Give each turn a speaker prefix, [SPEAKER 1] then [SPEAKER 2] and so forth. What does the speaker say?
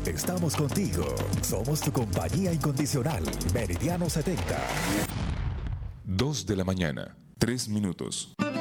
[SPEAKER 1] Estamos contigo. Somos tu compañía incondicional. Meridiano 70.
[SPEAKER 2] 2 de la mañana, 3 minutos.